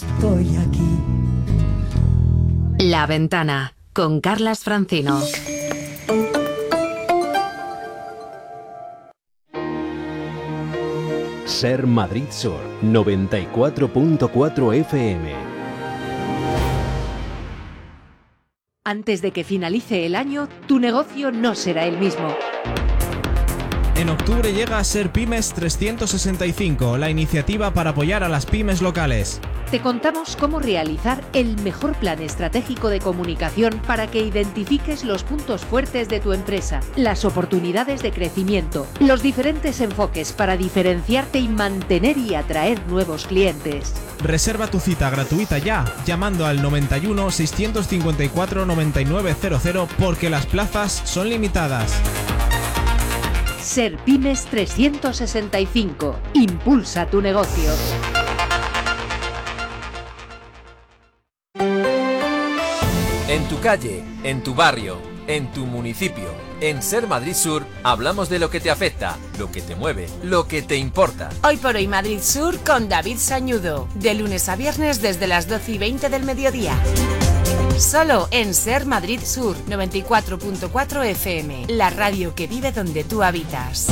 estoy aquí. La Ventana, con Carlas Francino. Ser Madrid Sur, 94.4 FM. Antes de que finalice el año, tu negocio no será el mismo. En octubre llega a Ser Pymes 365, la iniciativa para apoyar a las pymes locales. Te contamos cómo realizar el mejor plan estratégico de comunicación para que identifiques los puntos fuertes de tu empresa, las oportunidades de crecimiento, los diferentes enfoques para diferenciarte y mantener y atraer nuevos clientes. Reserva tu cita gratuita ya, llamando al 91 654 9900 porque las plazas son limitadas. Ser Pymes 365. Impulsa tu negocio. En tu calle, en tu barrio, en tu municipio, en Ser Madrid Sur, hablamos de lo que te afecta, lo que te mueve, lo que te importa. Hoy por hoy Madrid Sur con David Sañudo, de lunes a viernes desde las 12:20 del mediodía. Solo en Ser Madrid Sur, 94.4 FM, la radio que vive donde tú habitas.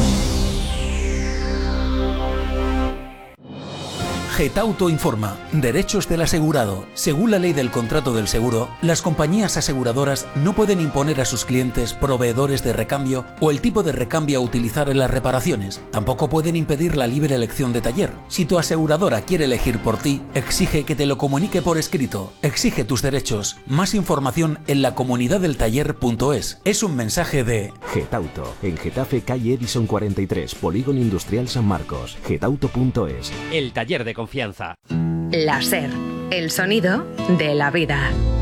Getauto informa. Derechos del asegurado. Según la ley del contrato del seguro, las compañías aseguradoras no pueden imponer a sus clientes proveedores de recambio o el tipo de recambio a utilizar en las reparaciones. Tampoco pueden impedir la libre elección de taller. Si tu aseguradora quiere elegir por ti, exige que te lo comunique por escrito. Exige tus derechos. Más información en lacomunidaddeltaller.es. Es un mensaje de Getauto, en Getafe, calle Edison 43, Polígono Industrial San Marcos. Getauto.es. El taller de confianza. La Ser, el sonido de la vida.